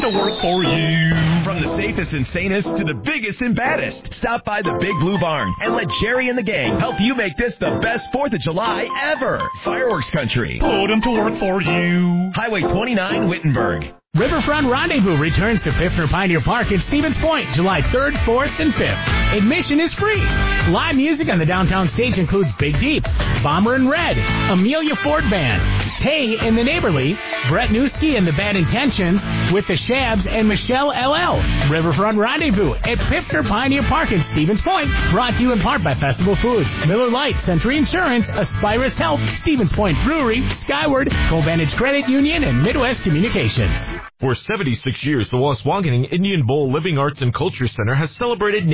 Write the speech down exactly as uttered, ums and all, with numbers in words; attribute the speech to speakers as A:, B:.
A: to work for you. From the safest and sanest to the biggest and baddest, stop by the Big Blue Barn and let Jerry and the gang help you make this the best fourth of July ever. Fireworks Country. Put them to work for you. Highway twenty-nine, Wittenberg.
B: Riverfront Rendezvous returns to Piffner Pioneer Park in Stevens Point, July third, fourth, and fifth. Admission is free. Live music on the downtown stage includes Big Deep, Bomber and Red, Amelia Ford Band, Tay and the Neighborly, Brett Newski and the Bad Intentions with the Shabs and Michelle L L. Riverfront Rendezvous at Piffner Pioneer Park in Stevens Point. Brought to you in part by Festival Foods, Miller Lite, Century Insurance, Aspirus Health, Stevens Point Brewery, Skyward, Covantage Credit Union, and Midwest Communications.
C: For seventy-six years, the Waswanigan Indian Bowl Living Arts and Culture Center has celebrated